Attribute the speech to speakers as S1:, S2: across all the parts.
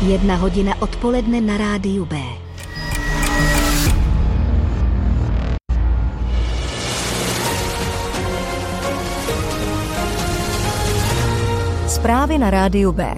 S1: 1:00 odpoledne na rádiu B.
S2: Zprávy na rádiu B.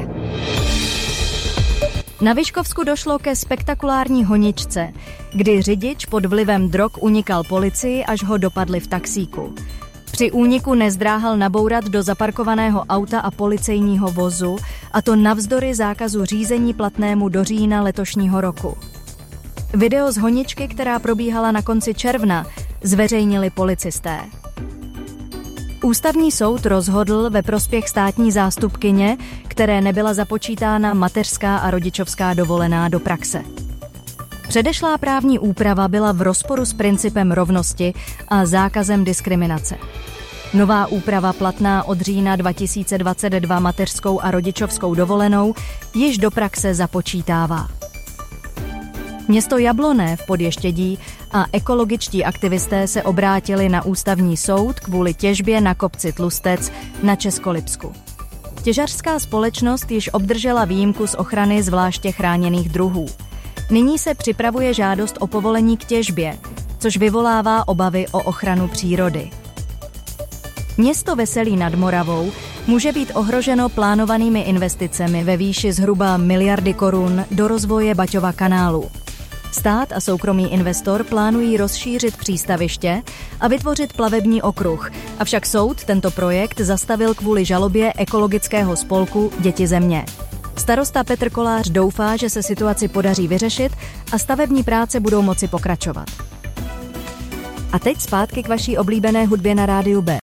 S2: Na Vyškovsku došlo ke spektakulární honičce, kdy řidič pod vlivem drog unikal policii, až ho dopadli v taxíku. Při úniku nezdráhal nabourat do zaparkovaného auta a policejního vozu, a to navzdory zákazu řízení platnému do října letošního roku. Video z honičky, která probíhala na konci června, zveřejnili policisté. Ústavní soud rozhodl ve prospěch státní zástupkyně, které nebyla započítána mateřská a rodičovská dovolená do praxe. Předešlá právní úprava byla v rozporu s principem rovnosti a zákazem diskriminace. Nová úprava platná od října 2022 mateřskou a rodičovskou dovolenou již do praxe započítává. Město Jabloné v Podještědí a ekologičtí aktivisté se obrátili na ústavní soud kvůli těžbě na kopci Tlustec na Českolipsku. Těžařská společnost již obdržela výjimku z ochrany zvláště chráněných druhů. Nyní se připravuje žádost o povolení k těžbě, což vyvolává obavy o ochranu přírody. Město Veselí nad Moravou může být ohroženo plánovanými investicemi ve výši zhruba 1 miliardy korun do rozvoje Baťova kanálu. Stát a soukromý investor plánují rozšířit přístaviště a vytvořit plavební okruh, avšak soud tento projekt zastavil kvůli žalobě ekologického spolku Děti země. Starosta Petr Kolář doufá, že se situaci podaří vyřešit a stavební práce budou moci pokračovat. A teď zpátky k vaší oblíbené hudbě na rádiu B.